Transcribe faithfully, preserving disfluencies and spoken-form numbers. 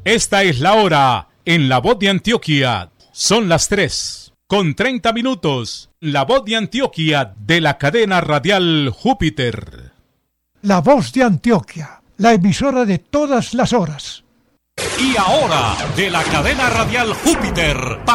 Esta es la hora en La Voz de Antioquia. Son las tres con treinta minutos. La Voz de Antioquia de la cadena radial Júpiter. La Voz de Antioquia, la emisora de todas las horas. Y ahora, de la cadena radial Júpiter.